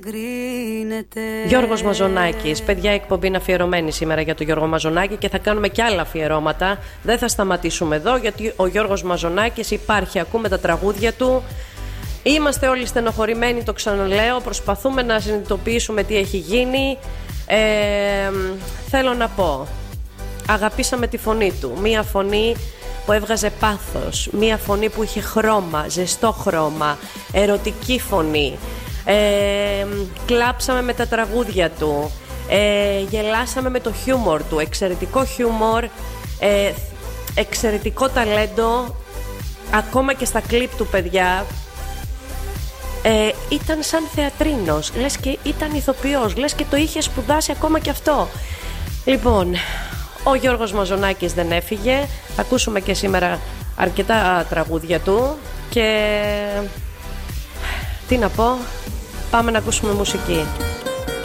Γιώργος Μαζονάκης. Παιδιά, η εκπομπή είναι αφιερωμένη σήμερα για τον Γιώργο Μαζονάκη και θα κάνουμε και άλλα αφιερώματα. Δεν θα σταματήσουμε εδώ, γιατί ο Γιώργος Μαζονάκης υπάρχει, ακούμε τα τραγούδια του. Είμαστε όλοι στενοχωρημένοι, το ξαναλέω. Προσπαθούμε να συνειδητοποιήσουμε τι έχει γίνει. Θέλω να πω, αγαπήσαμε τη φωνή του. Μία φωνή που έβγαζε πάθος, μία φωνή που είχε χρώμα, ζεστό χρώμα, ερωτική φωνή. Κλάψαμε με τα τραγούδια του, γελάσαμε με το χιούμορ του, εξαιρετικό χιούμορ, εξαιρετικό ταλέντο. Ακόμα και στα κλιπ του, παιδιά, ήταν σαν θεατρίνος, λες και ήταν ηθοποιός, λες και το είχε σπουδάσει ακόμα και αυτό. Λοιπόν, ο Γιώργος Μαζονάκης δεν έφυγε. Θα ακούσουμε και σήμερα αρκετά τραγούδια του. Και τι να πω, πάμε να ακούσουμε μουσική.